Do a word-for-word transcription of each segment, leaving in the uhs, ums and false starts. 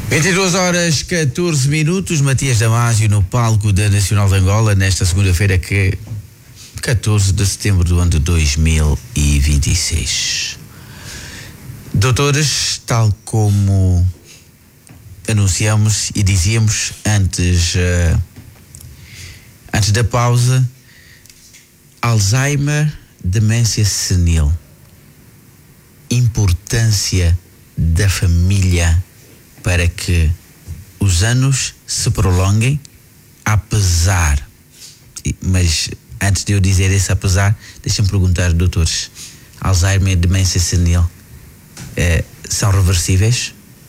vinte e duas horas catorze minutos, Matias Damasio no palco da Nacional de Angola nesta segunda-feira, que é catorze de setembro do ano de dois mil e vinte e seis. Doutores, tal como anunciamos e dizíamos antes, uh, antes da pausa, Alzheimer, demência senil, importância da família para que os anos se prolonguem, apesar, mas antes de eu dizer esse apesar, deixem-me perguntar, doutores, Alzheimer e demência senil eh, são reversíveis?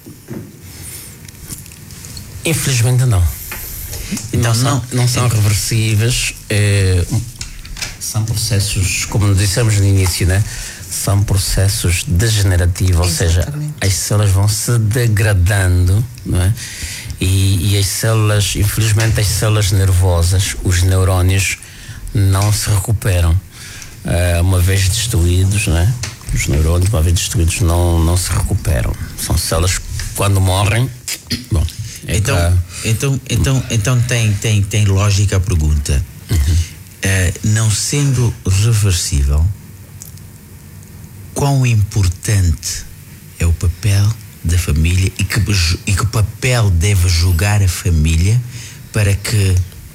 Infelizmente não. Então não, não, não são reversíveis, eh, são processos, como dissemos no início, né? São processos degenerativos, exatamente. Ou seja, as células vão se degradando, não é? E, e as células, infelizmente as células nervosas, os neurónios não se recuperam, uh, uma vez destruídos, não é? Os neurônios, uma vez destruídos, não, não se recuperam. São células que, quando morrem, bom, é então, pra... então, então, então tem, tem, tem lógica a pergunta. Uhum. Uh, não sendo reversível, quão importante é o papel da família e que, e que papel deve jogar a família para que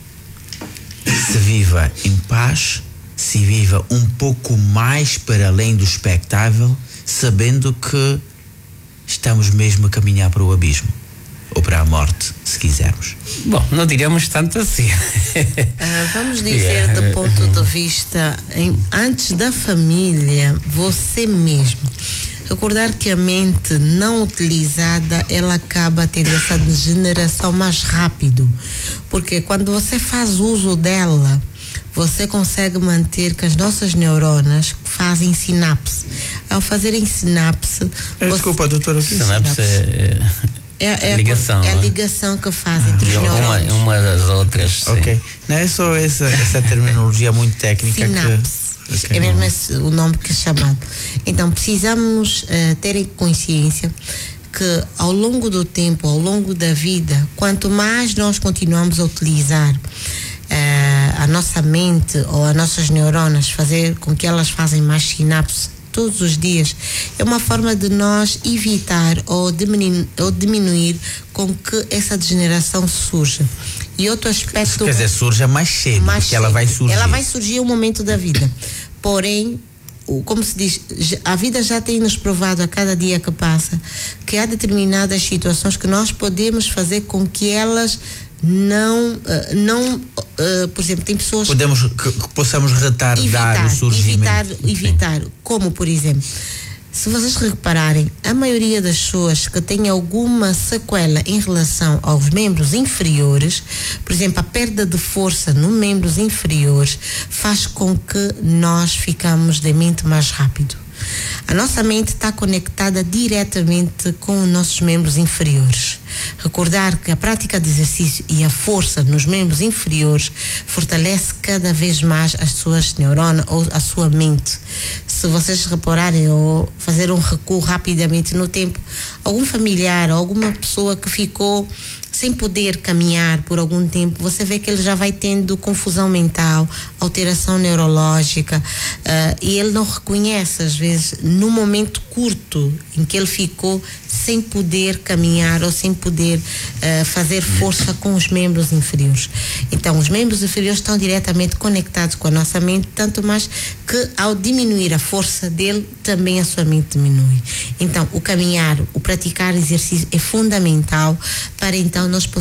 se viva em paz, se viva um pouco mais para além do expectável, sabendo que estamos mesmo a caminhar para o abismo ou para a morte, se quisermos? Bom, não diríamos tanto assim. Uh, vamos dizer, yeah. do ponto de vista, em, antes da família, você mesmo. Recordar que a mente não utilizada, ela acaba tendo essa degeneração mais rápido. Porque quando você faz uso dela, você consegue manter que as nossas neuronas fazem sinapse. Ao fazerem sinapse... É, você... Desculpa, doutora. Sinapse é... É, é, ligação, é a né? ligação que faz entre os uma, neurônios. Uma das outras. Ok. Sim. Não é só essa, essa terminologia muito técnica. Sinapse. Que... Okay. É mesmo esse o nome que é chamado. Então, precisamos uh, ter consciência que ao longo do tempo, ao longo da vida, quanto mais nós continuamos a utilizar uh, a nossa mente ou as nossas neuronas, fazer com que elas façam mais sinapses todos os dias, é uma forma de nós evitar ou diminuir, ou diminuir com que essa degeneração surja. E outro aspecto... Quer dizer, surja mais cedo, mais porque cedo. ela vai surgir. Ela vai surgir um momento da vida. Porém, como se diz, a vida já tem nos provado a cada dia que passa que há determinadas situações que nós podemos fazer com que elas não, uh, não uh, por exemplo, tem pessoas podemos que, que possamos retardar evitar, o surgimento. Evitar, evitar, como por exemplo, se vocês repararem, a maioria das pessoas que têm alguma sequela em relação aos membros inferiores, por exemplo, a perda de força nos membros inferiores faz com que nós ficamos de mente mais rápido. A nossa mente está conectada diretamente com os nossos membros inferiores. Recordar que a prática de exercício e a força nos membros inferiores fortalece cada vez mais as suas neuronas ou a sua mente. Se vocês repararem ou fazer um recuo rapidamente no tempo, algum familiar ou alguma pessoa que ficou sem poder caminhar por algum tempo, você vê que ele já vai tendo confusão mental, alteração neurológica, uh, e ele não reconhece, às vezes, no momento curto em que ele ficou sem poder caminhar ou sem poder uh, fazer força com os membros inferiores. Então, os membros inferiores estão diretamente conectados com a nossa mente, tanto mais que ao diminuir a força dele, também a sua mente diminui. Então, o caminhar, o praticar exercício é fundamental para então nós